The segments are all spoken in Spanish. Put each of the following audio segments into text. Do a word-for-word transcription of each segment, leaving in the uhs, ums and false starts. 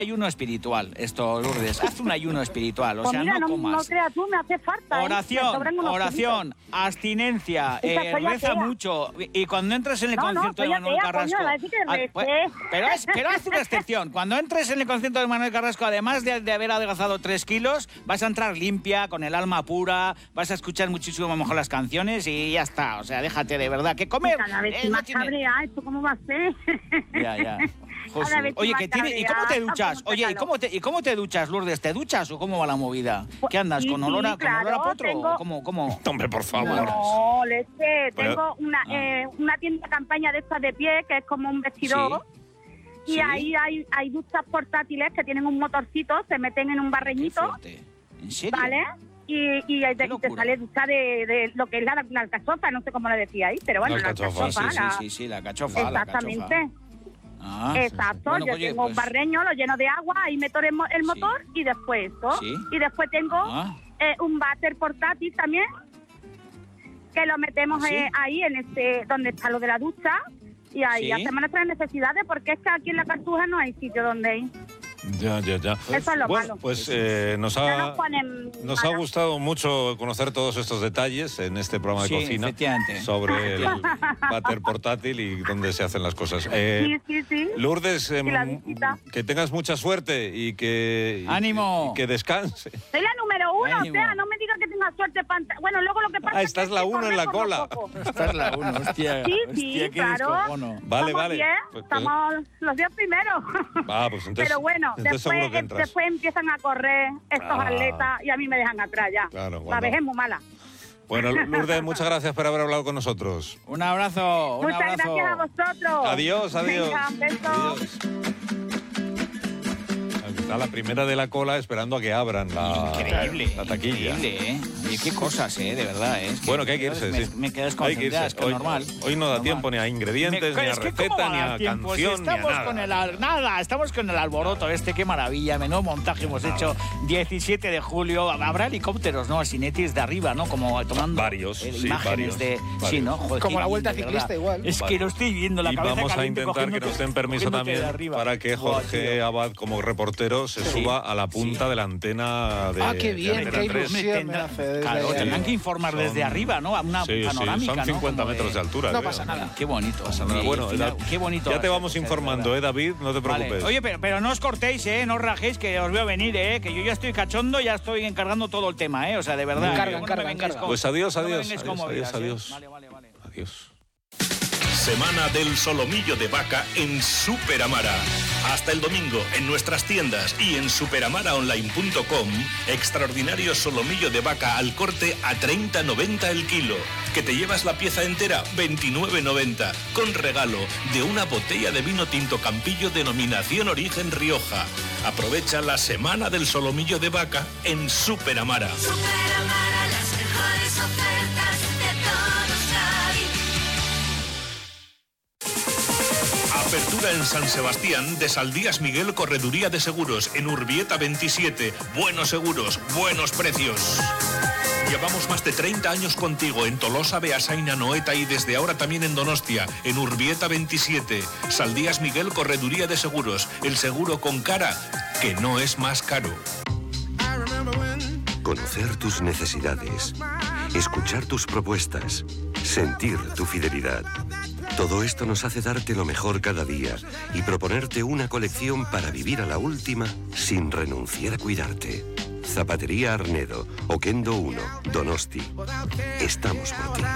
ayuno espiritual, esto, Lourdes. Haz un ayuno espiritual, o Pues sea, mira, no no, comas. no creas tú, me hace falta. Oración, ¿eh? oración, abstinencia, eh, reza mucho. Y cuando entres en el no, concierto no, de Manuel atea, Carrasco... Coño, a decir que ah, rece. pues, pero, es, pero haz una excepción. Cuando entres en el concierto de Manuel Carrasco, además de, de haber adelgazado tres kilos, vas a entrar limpia, con el alma pura, vas a escuchar muchísimo mejor las canciones y ya está. O sea, déjate de verdad que comer... Cada vez eh, eh, no más tiene... cabrea, ¿esto cómo va a ser? Ya, ya. Josu. Cada vez Oye, más que tiene, ¿y cómo te cabrea, duchas? ¿cómo Oye, ¿y sácalo? cómo te, ¿y cómo te duchas, Lourdes? ¿Te duchas o cómo va la movida? ¿Qué andas, Sí, con olor a, sí, con olor a claro, potro? tengo- ¿O ¿Cómo, cómo? Hombre, por favor. No, leche, Pero- tengo una, Ah. eh, una tienda campaña de estas de pie, que es como un vestidor, y Sí. ahí hay, hay duchas portátiles que tienen un motorcito, se meten en un Qué barreñito, fuerte. ¿En serio? ¿vale? Y, y ahí te, Qué y te locura. sale ducha de, de lo que es la, la alcachofa, no sé cómo lo decíais, pero bueno, La la alcachofa, alcachofa, Sí, la- sí, sí, sí, la cachofa, la exactamente. cachofa. Ah, Exacto, Bueno, yo oye, tengo pues- un barreño, lo lleno de agua, ahí meto el, mo- el Sí. motor y después esto. Sí. Y después tengo Ah. eh, un váter portátil también, que lo metemos ¿Ah, sí? eh, ahí en este donde está lo de la ducha, y ahí Sí. hacemos nuestras necesidades, porque es que aquí en la Cartuja no hay sitio donde ir. Ya, ya, ya. Eso es lo Bueno, malo. pues eh, nos No ha... nos ponen Nos ha malas. gustado mucho conocer todos estos detalles en este programa de Sí, cocina efectivamente. sobre el váter portátil y dónde se hacen las cosas. Eh, Sí, sí, sí. Lourdes, em, Y la visita. que tengas mucha suerte y que, y- ¡Ánimo! y que descanse. Soy la número uno, Ánimo. o sea, no me digas que tenga suerte para... Bueno, luego lo que pasa Ah, es estás que la hay que uno en la correr cola. poco a poco. Esta es la uno, hostia. Sí, hostia, sí, qué claro. descojono. Vale, Somos vale. diez, Pues- pues- somos los diez primeros. Ah, pues entonces- Pero bueno, entonces después, seguro que entras. después empiezan a correr estos Ah. atletas y a mí me dejan atrás ya. Claro, La cuando- vejez es muy mala. Bueno, Lourdes, muchas gracias por haber hablado con nosotros. Un abrazo, un Muchas abrazo. gracias a vosotros. Adiós, adiós. Venga, un beso. Adiós. Está la primera de la cola esperando a que abran la, Increíble, la taquilla. increíble, ¿eh? Oye, qué cosas, ¿eh? De verdad, ¿eh? Es Bueno, que hay que irse, me, sí. me quedé Hay que irse. desconcentrada, es que Hoy, normal. hoy no da Normal. tiempo ni a ingredientes, Me- ni a es que ¿cómo receta, va a ni dar a tiempo? Si canción, ni a estamos nada. con el al- nada, estamos con el alboroto este, qué maravilla, menudo montaje hemos hecho. diecisiete de julio, habrá helicópteros, ¿no? Asinetis de arriba, ¿no? Como tomando Varios, eh, sí, imágenes varios, de... varios. Sí, ¿no? Joder, Como qué la vuelta bien, de ciclista verdad. igual. Es que lo estoy viendo, la Y cabeza vamos a caliente, intentar que cogiéndote- nos den permiso cogiéndote de también arriba. para que Buah, Jorge tío. Abad, como reportero, se Sí. suba a la punta Sí. de la antena de Ah, qué de bien, Antena qué tres. ilusión. Tendrá- me hace desde claro, ahí. tendrán que informar Son- desde arriba, ¿no? A una Sí, sí, panorámica, son ¿no? cincuenta Como de- metros de altura. No creo. pasa nada. Qué bonito. Pasa nada. Y Bueno, final, da- qué bonito. ya va te a ser, vamos o sea, de informando, verdad. ¿eh, David? No te Vale. preocupes. Oye, pero, pero no os cortéis, ¿eh? No os rajéis, que os veo venir, ¿eh? Que yo ya estoy cachondo, ya estoy encargando todo el tema, ¿eh? O sea, de verdad. Muy que bien. no me Cargan, vengáis cargan. con- Pues adiós, no me adiós, vengáis adiós, con movidas, adiós, ¿eh? adiós. Vale, vale, vale. Adiós. Semana del solomillo de vaca en Superamara. Hasta el domingo en nuestras tiendas y en superamaraonline punto com, extraordinario solomillo de vaca al corte a treinta noventa el kilo. Que te llevas la pieza entera veintinueve noventa, con regalo de una botella de vino tinto Campillo denominación origen Rioja. Aprovecha la semana del solomillo de vaca en Superamara. Superamara, las mejores ofertas de todos hay. Apertura en San Sebastián de Saldías Miguel Correduría de Seguros en Urbieta veintisiete. Buenos seguros, buenos precios. Llevamos más de treinta años contigo en Tolosa, Beasaina, Noeta y desde ahora también en Donostia, en Urbieta veintisiete. Saldías Miguel Correduría de Seguros, el seguro con cara que no es más caro. Conocer tus necesidades, escuchar tus propuestas, sentir tu fidelidad. Todo esto nos hace darte lo mejor cada día y proponerte una colección para vivir a la última sin renunciar a cuidarte. Zapatería Arnedo, Oquendo uno, Donosti. Estamos por ti.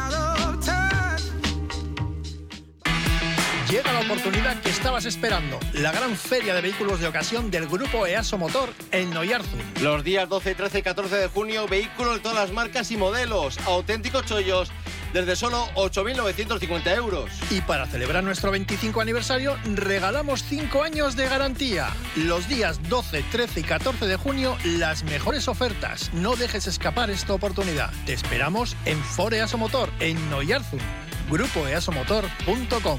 Llega la oportunidad que estabas esperando, la gran feria de vehículos de ocasión del grupo EASO Motor en Noyarzun. Los días doce, trece y catorce de junio, vehículos de todas las marcas y modelos, auténticos chollos, desde solo ocho mil novecientos cincuenta euros. Y para celebrar nuestro veinticinco aniversario, regalamos cinco años de garantía. Los días doce, trece y catorce de junio, las mejores ofertas. No dejes escapar esta oportunidad. Te esperamos en Ford EASO Motor, en Noyarzun. grupo easo motor punto com.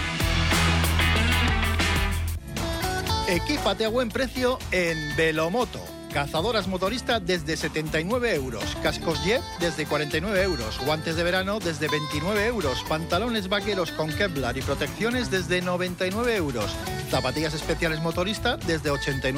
Equípate a buen precio en Velomoto. Cazadoras motoristas desde setenta y nueve euros. Cascos Jet desde cuarenta y nueve euros. Guantes de verano desde veintinueve euros. Pantalones vaqueros con Kevlar y protecciones desde noventa y nueve euros. Zapatillas especiales motorista desde ochenta y nueve